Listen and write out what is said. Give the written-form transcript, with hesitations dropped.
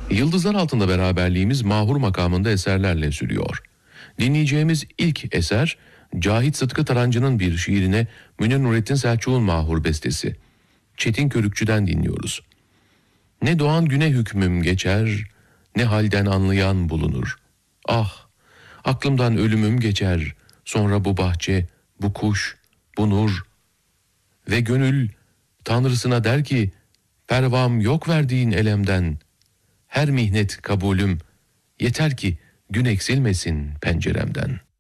Yıldızlar altında beraberliğimiz mahur makamında eserlerle sürüyor. Dinleyeceğimiz ilk eser, Cahit Sıtkı Tarancı'nın bir şiirine Münir Nurettin Selçuk'un mahur bestesi. Çetin Körükçü'den dinliyoruz. Ne doğan güne hükmüm geçer, ne halden anlayan bulunur. Ah, aklımdan ölümüm geçer, sonra bu bahçe, bu kuş, bu nur. Ve gönül Tanrısına der ki, pervam yok verdiğin elemden. Her mihnet kabulüm, yeter ki gün eksilmesin penceremden.''